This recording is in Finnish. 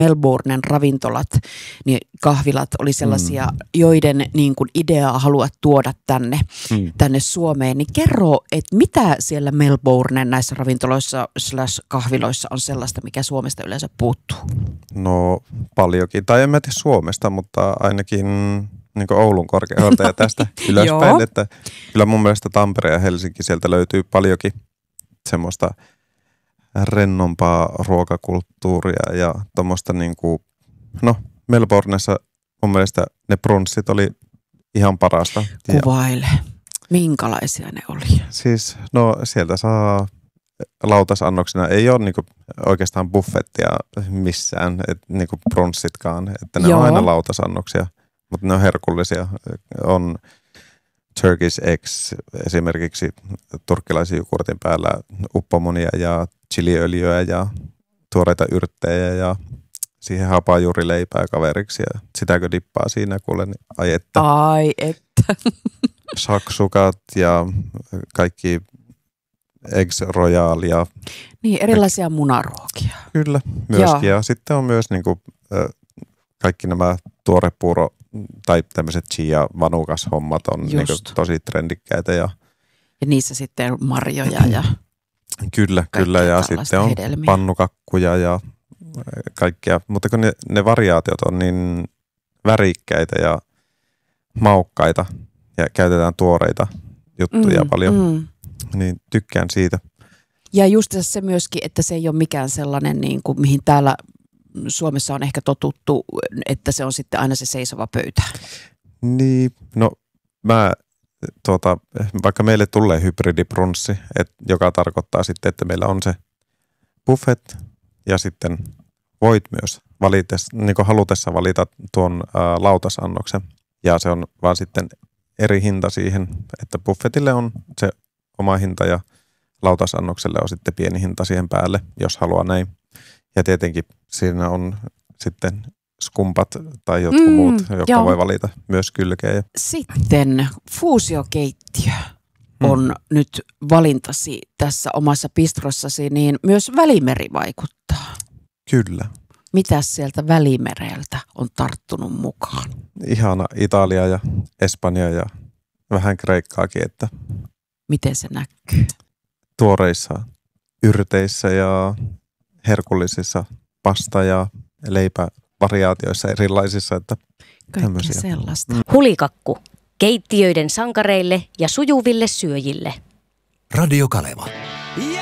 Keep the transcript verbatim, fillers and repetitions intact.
Melbournen ravintolat, niin kahvilat oli sellaisia, mm. joiden niin kuin ideaa haluat tuoda tänne, mm. tänne Suomeen. Niin kerro, että mitä siellä Melbournen näissä ravintoloissa slash kahviloissa on sellaista, mikä Suomesta yleensä puuttuu? No paljonkin. Tai en mä tiedä Suomesta, mutta ainakin niin kuin Oulun korkeudelta ja tästä ylöspäin. Että kyllä mun mielestä Tampere ja Helsinki sieltä löytyy paljonkin semmoista rennompaa ruokakulttuuria ja tuommoista niin kuin, no Melbournessa mun mielestä ne brunssit oli ihan parasta. Kuvaile. Minkälaisia ne oli? Siis no sieltä saa lautasannoksina, ei ole niin kuin oikeastaan buffettia missään, et, niin kuin brunssitkaan, että ne Joo. on aina lautasannoksia, mutta ne on herkullisia. On Turkish eggs esimerkiksi turkkilaisen jogurtin päällä uppomonia ja chiliöljyä ja tuoreita yrttejä ja siihen hapajuurileipää kaveriksi ja sitäkö dippaa siinä kuule, niin ai että. Ai että. Shaksukat ja kaikki eggs royal ja niin erilaisia munaruokia. Kyllä, myöskin. Joo. Ja sitten on myös niinku, kaikki nämä tuorepuuro tai tämmöiset chia vanukas hommat on niinku tosi trendikkäitä ja ja niissä sitten marjoja ja kyllä, kyllä ja sitten on hedelmiä. Pannukakkuja ja kaikkea, mutta kun ne, ne variaatiot on niin värikkäitä ja maukkaita ja käytetään tuoreita juttuja mm, paljon, mm. niin tykkään siitä. Ja just se myöskin, että se ei ole mikään sellainen, niin kuin, mihin täällä Suomessa on ehkä totuttu, että se on sitten aina se seisova pöytä. Niin, no mä tuota, vaikka meille tulee hybridibrunssi, et, joka tarkoittaa sitten, että meillä on se buffet ja sitten voit myös valitessa, niin kuin halutessa valita tuon ää, lautasannoksen. Ja se on vaan sitten eri hinta siihen, että buffetille on se oma hinta ja lautasannokselle on sitten pieni hinta siihen päälle, jos haluaa näin. Ja tietenkin siinä on sitten skumpat tai jotkut mm, muut, jotka joo. voi valita myös kylkeä. Sitten fuusiokeittiö on mm. nyt valintasi tässä omassa bistrossasi, niin myös Välimeri vaikuttaa. Kyllä. Mitäs sieltä Välimereltä on tarttunut mukaan? Ihana Italia ja Espanja ja vähän Kreikkaakin, että miten se näkyy? Tuoreissa yrteissä ja herkullisissa pasta- ja leipävariaatioissa erilaisissa. Että kaikkea sellaista. Mm. Hulikakku. Keittiöiden sankareille ja sujuville syöjille. Radio Kaleva.